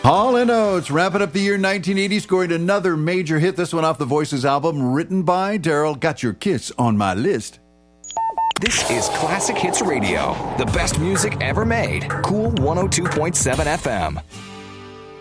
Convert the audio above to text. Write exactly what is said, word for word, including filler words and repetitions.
Hall and Oates wrapping up the year nineteen eighty, scoring another major hit. This one off the Voices album, written by Daryl. Got Your Kiss on My List. This is Classic Hits Radio, the best music ever made. Cool one oh two point seven F M.